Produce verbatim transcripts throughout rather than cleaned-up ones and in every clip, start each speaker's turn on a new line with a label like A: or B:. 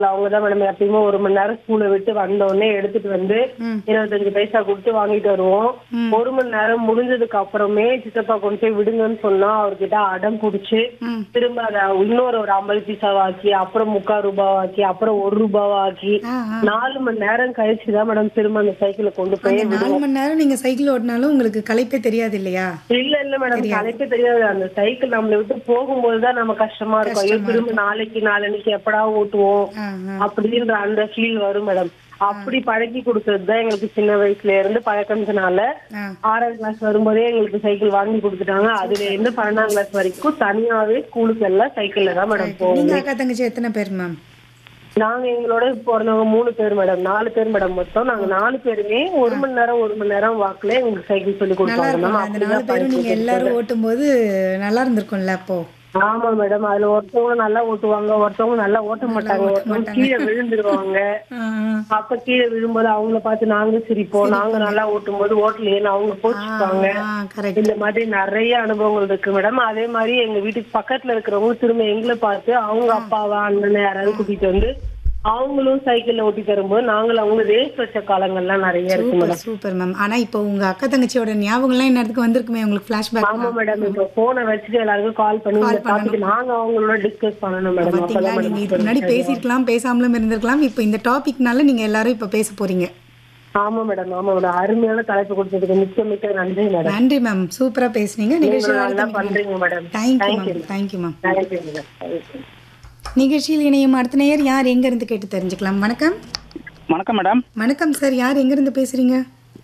A: அவங்க தான் மேடம் எப்பயுமே ஒரு மணி நேரம் ஸ்கூலை விட்டு வந்த உடனே எடுத்துட்டு வந்து
B: ம்.
A: இருபத்தஞ்சு பைசா கொடுத்து வாங்கிட்டு வருவோம்.
B: ம்.
A: ஒரு மணி நேரம் முடிஞ்சதுக்கு அப்புறமே சித்தப்பா கொண்டு போய் விடுங்கன்னு சொன்னா அவர்கிட்ட அடம் புடிச்சு
B: ம்.
A: திரும்ப அதை இன்னொரு ஒரு ஐம்பது பைசாவாக்கி அப்புறம் முக்கால் ரூபாவாக்கி அப்புறம் ஒரு ரூபாவாக்கி
B: ஆ, ஆ.
A: நாலு மணி நேரம் கழிச்சுதான் மேடம் திரும்ப அந்த சைக்கிளை கொண்டு போய்
B: அந்த நாலு
A: விடுவோம்.
B: மணி நேரம் நீங்க சைக்கிள் ஓட்டினாலும் உங்களுக்கு களைப்பே தெரியாது இல்லையா?
A: இல்ல இல்ல மேடம் கலைப்பே தெரியாது. அந்த சைக்கிள் நம்மளை விட்டு போகும்போதுதான் நம்ம கஷ்டமா இருக்கும். ஐயோ திரும்ப நாளைக்கு நாளைக்கு எப்படா ஓட்டுவோம்
B: ஆ, ஆ.
A: அப்படின்ற அந்த ஃபீல் வரும் மேடம். அப்படி பழக்கி கொடுத்ததுதான் எங்களுக்கு சின்ன வயசுல இருந்து பழக்கம்னால
B: ஆ.
A: ஆறாம் கிளாஸ் வரும்போதே எங்களுக்கு சைக்கிள் வாங்கி கொடுத்துட்டாங்க. அதுல இருந்து பன்னெண்டாம் கிளாஸ் வரைக்கும் தனியாவே ஸ்கூலுக்கு எல்லாம் சைக்கிள்ல தான் மேடம் போவோம்.
B: நீங்க அக்கா தங்கச்சி எத்தனை பேர் மேம்?
A: நாங்க எங்களோட பிறந்தவங்க மூணு பேர் மேடம், நாலு பேர் மேடம் மொத்தம். நாங்க நாலு பேருமே ஒரு மணி நேரம் ஒரு மணி நேரம் வாக்குல எங்களுக்கு சைக்கிள் சொல்லி
B: நல்லா
A: கொடுத்தாங்க
B: இருக்கும்.
A: மேம்.
B: அந்த நாலு
A: அப்படிதான்
B: பேரும் நீங்க
A: பழக்கி
B: எல்லாரும் ஓட்டும் போது நல்லா இருந்திருக்கும்ல அப்போ?
A: ஆமா மேடம். அதுல ஒருத்தவங்க நல்லா ஓட்டுவாங்க, ஒருத்தவங்க நல்லா ஓட்ட மாட்டாங்க, ஒருத்தவங்க கீழே விழுந்துருவாங்க.
B: ஆ,
A: அப்ப கீழே விழும்போது அவங்கள பார்த்து நாங்க சிரிப்போம். நாங்க நல்லா ஓட்டும் போது ஓட்டலையேன்னு அவங்க கோச்சுப்பாங்க.
B: ஆ, கரெக்ட்.
A: இந்த மாதிரி நிறைய அனுபவங்கள் இருக்கு மேடம். அதே மாதிரி எங்க வீட்டுக்கு பக்கத்துல இருக்கிறவங்க திரும்ப எங்களை பார்த்து அவங்க அப்பாவா அண்ணனை யாராவது கூட்டிட்டு வந்து அவங்களும் சைக்கிள்ல ஓட்டி தரும்போது நாங்களும் அவங்க ரேஸ் வச்ச காலங்கள்லாம் நிறைய இருக்கு
B: சூப்பர்
A: மேடம்.
B: Super ma'am. ஆனா இப்போ உங்க அக்கா தங்கச்சியோட ஞாபகம்லாம் என்னத்துக்கு வந்திருக்குமே உங்களுக்கு ஃபிளாஷ்பேக்?
A: ஆமா மேடம். இப்ப போனை வச்சுட்டு எல்லாருக்கும் கால் பண்ணி இந்த டாபிக் நாங்க அவங்களோட டிஸ்கஸ் பண்ணணும் மேடம்.
B: பாத்தீங்களா,
A: அப்பதான்
B: நீங்க இதுக்கு முன்னாடி
A: மேடம்
B: பேசிருக்கலாம், பேசாமலும் இருந்திருக்கலாம். இப்போ இந்த டாபிக்னால நீங்க எல்லாரும் இப்ப பேச போறீங்க.
A: ஆமா மேடம். ஆமா மேடம். அருமையான தலைப்பு கொடுத்ததுக்கு மிக்க மிக்க நன்றி மேடம்.
B: நன்றி மேம், சூப்பரா பேசுனீங்க.
A: நீங்களும் நல்லா
B: நிகழ்ச்சி
A: பண்றீங்க madam.
B: Thank you ma'am. Thank you ma'am.
A: Thank you madam. Thank you.
B: நிகழ்ச்சியில் இணையும் அடுத்த நேயர் யார் எங்க இருந்து கேட்டு தெரிஞ்சுக்கலாம். வணக்கம்.
C: வணக்கம் மேடம்.
B: வணக்கம் சார், யார் எங்க இருந்து பேசுறீங்க?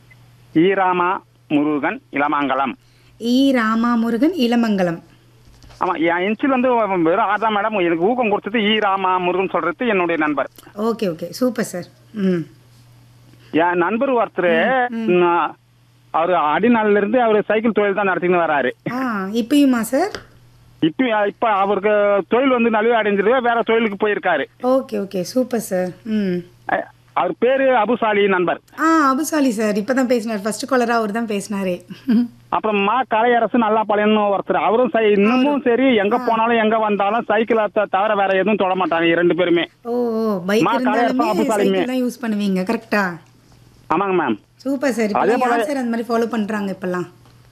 C: ஈராமா முருகன் இளமாங்கலம்.
B: ஈ ராமா முருகன் இளமங்கலம்.
C: ஆமா, என் இன்சில் வந்து வெறும் ஆதான் மேடம். எனக்கு ஊக்கம் கொடுத்தது ஈ ராமா முருகன் சொல்றது என்னுடைய நண்பர்.
B: Okay okay super sir. ம்.
C: என் நண்பர் ஒருத்தர் அவரு அடிநாள்ல இருந்து அவரு சைக்கிள் தொழில் தான் நடத்தின்னு வராரு.
B: ஆ, இப்பயுமா சார்?
C: இப்ப இப்ப அவருக்கு தொழில் வந்து நலிவு அடைஞ்சிருக்கு, வேற தொழிலுக்கு போயிருக்காரு.
B: Okay okay super sir. ம்.
C: அஹ், அவர் பேரு அபுசாலி நண்பர்.
B: ஆ, அபுசாலி சார் இப்பதான் பேசினார். ஃபர்ஸ்ட் காலரா அவர் தான் பேசினாரே.
C: அப்புறமா கலையரசு நல்லா பழையன்னு ஒருத்தர், அவரும் சை- இன்னமும் சரி எங்க போனாலும் எங்க வந்தாலும் சைக்கிளை த- தவிர வேற எதுவும் தொட மாட்டாங்க இரண்டு பேருமே.
B: ஓ ஓ, பைக்
C: மா,
B: இருந்தாலுமே
C: கலையரசு, அபுசாலிமே.
B: சைக்கிள் தான் யூஸ் பண்ணுவீங்க, கரெக்ட்டா?
C: ஆமாங்க மேம்.
B: Super sir. இப்போ
C: அதே போல-
B: யார் சார் அந்த மாதிரி ஃபாலோ பண்றாங்க இப்பெல்லாம்?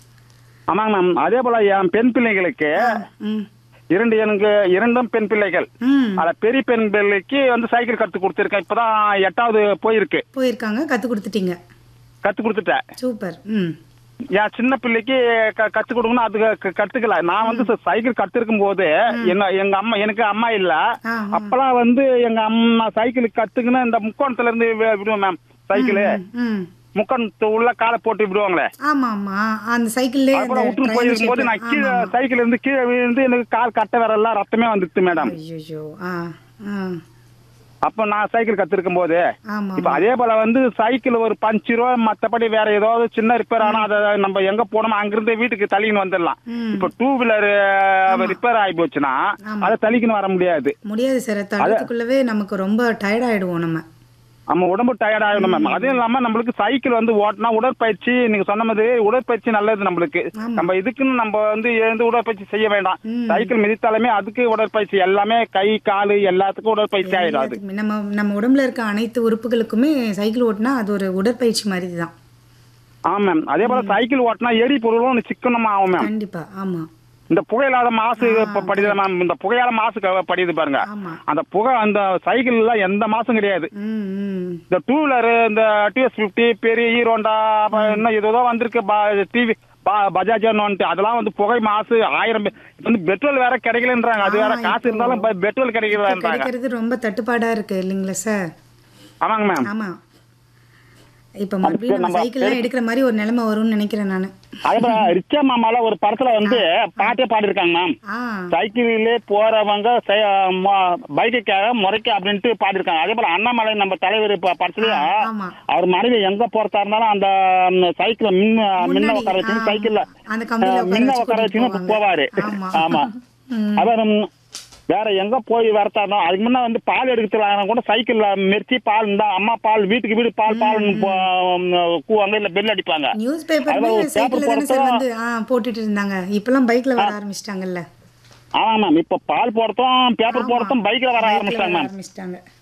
C: ஆமாங்க மேம். அதே போல என் பெண் பிள்ளைகளுக்கு
B: ம்.
C: இரண்டு எனக்கு இரண்டும் பெண் பிள்ளைகள்.
B: ம்.
C: அத பெரிய பெண் பிள்ளைக்கு வந்து சைக்கிள் கத்து கொடுத்துருக்கேன். இப்பதான் எட்டாவது போயிருக்கு.
B: போயிருக்காங்க, கத்து கொடுத்துட்டீங்க.
C: கத்து கொடுத்துட்டேன்.
B: சூப்பர். ம்.
C: என் சின்ன பிள்ளைக்கு க- கத்து கொடுக்கணும், அது க- கத்துக்கல. நான் வந்து ச- சைக்கிள் கத்துருக்கும் போது என்ன எங்க அம்மா, எனக்கு அம்மா இல்ல.
B: ஆ, ஆ.
C: அப்பெல்லாம் வந்து எங்க அம்மா சைக்கிள் கத்துக்குன்னு இந்த முக்கோணத்துல இருந்து வி- விடுவோம் மேம் சைக்கிள்.
B: ம்.
C: முக்கோணத்து உள்ள காலை போட்டு விடுவாங்களே.
B: ஆமா ஆமா, அந்த சைக்கிள்ல
C: அப்புறம் விட்டு போயிருக்கும் போது நான் கீழே சைக்கிள் இருந்து கீழே விழுந்து எனக்கு கால் கட்ட விரல்லாம் ரத்தமே வந்துச்சு மேடம்.
B: ஐயோ. ஆ ஆ.
C: அப்ப நான் சைக்கிள் கத்திருக்கும் போது
B: ஆமா.
C: இப்ப அதே போல வந்து சைக்கிள் ஒரு பஞ்சரோ மத்தபடி வேற ஏதாவது சின்ன ரிப்பேர் ஆனா அதை நம்ம எங்க போனோமோ அங்கிருந்து வீட்டுக்கு தள்ளின்னு வந்துடலாம்.
B: ம்.
C: இப்ப டூ வீலர் ரிப்பேர் ஆகி போச்சுன்னா
B: ஆமா.
C: அதை தள்ளிக்கின்னு வர முடியாது.
B: முடியாது சார், தள்ளத்துக்குள்ளவே நமக்கு ரொம்ப டயர்ட் ஆயிடுவோம் நம்ம.
C: நம்ம உடம்பு டயர்ட் ஆகணும் மேம். அதுவும் இல்லாம நம்மளுக்கு சைக்கிள் வந்து ஓட்டினா உடற்பயிற்சி, நீங்க சொன்ன மாதிரி உடற்பயிற்சி நல்லது நம்மளுக்கு.
B: ஆமா.
C: நம்ம இதுக்குன்னு நம்ம வந்து எழுந்து உடற்பயிற்சி செய்ய வேண்டாம்.
B: ம்.
C: சைக்கிள் மிதித்தாலுமே அதுக்கு உடற்பயிற்சி, எல்லாமே கை காலு எல்லாத்துக்கும் உடற்பயிற்சி ஆயிடும் அது.
B: எல்லாத்துக்குமே நம்ம நம்ம உடம்புல இருக்க அனைத்து உறுப்புகளுக்குமே சைக்கிள் ஓட்டினா அது ஒரு உடற்பயிற்சி மாதிரி தான்.
C: ஆமா மேம். அதே போல சைக்கிள் ஓட்டினா எரி பொருளும் சிக்கனமா ஆகும் மேம்.
B: கண்டிப்பா. ஆமா
C: இந்த புகையில்லாத மாசு இப்ப படியுது மேம். இந்த புகையால மாசு க- படியுது பாருங்க.
B: ஆமா.
C: அந்த புகை அந்த சைக்கிள் எல்லாம் எந்த மாசும் கிடையாது.
B: ம் ம்.
C: இந்த டூ வீலர், இந்த டிவிஎஸ் பிப்டி, பெரிய ஹீரோண்டா, அப்புறம் இன்னும் ஏதோ வந்திருக்கு டிவி பஜாஜ் வந்துட்டு, அதெல்லாம் வந்து புகை மாசு ஆயிரம். இப்ப வந்து பெட்ரோல் வேற கிடைக்கலன்றாங்க. அது வேற
B: ஆ,
C: காசு
B: இப்போ-
C: இருந்தாலும் பெ- பெட்ரோல் கிடைக்கலன்றாங்க.
B: கிடைக்கிறது ரொம்ப தட்டுப்பாடா இருக்கு இல்லைங்களா சார்?
C: ஆமாங்க மேம்.
B: ஆமா. இப்ப மறுபடியும் நம்ம
C: நம்ம
B: சைக்கிள் எல்லாம் எடுக்கிற மாதிரி ஒரு நிலைமை வரும்னு நினைக்கிறேன் நானு.
C: அதே போல ரிச்சா மாமால ஒரு படத்துல வந்து பாட்டே பாடிருக்காங்க மேம்.
B: ஆ
C: சைக்கிளிலே போறவங்க பைக்குக்காக முறைக்க அப்படின்ட்டு பாடிருக்காங்க. அதே போல அண்ணாமலை நம்ம தலைவர் ப- படத்துலயும்
B: ஆமா.
C: அவர் மனைவி எங்க போறதா இருந்தாலும் அந்த சைக்கிள மின்ன மின்ன
B: முன்னாடி,
C: உட்கார வச்சு
B: ஆ,
C: சைக்கிள்ல
B: அந்த கம்பியில உட்கார
C: மின்ன
B: வச்சு
C: உட்கார
B: கூட்டிட்டு
C: வச்சு
B: போவாங்க.
C: போவாரு.
B: ஆமா.
C: ஆமா.
B: ம்.
C: அதான் வேற எங்க போய் வரத்தா இருந்தாலும் அதுக்கு முன்ன வந்து பால் எடுக்கலாம் கூட சைக்கிள்ல மெரிச்சி பால் இருந்தா அம்மா பால் வீட்டுக்கு வீடு பால் பால் கூவாங்க, இல்ல பெல் அடிப்பாங்க.
B: நியூஸ் பேப்பர்ல
C: அதுல ஒரு
B: சைக்கிள்ல தானே சார்
C: பேப்பர்
B: வந்து ஆ போட்டுட்டு இருந்தாங்க. இப்பெல்லாம் பைக்ல வர ஆரம்பிச்சிட்டாங்கல்ல.
C: ஆமா மேம். இப்ப பால் போறதும் பேப்பர்
B: ஆமா.
C: போறதும் பைக்ல வர
B: பைக்ல
C: ஆரம்பிச்சிட்டாங்க
B: வர
C: மேம்.
B: ஆரம்பிச்சிட்டாங்க.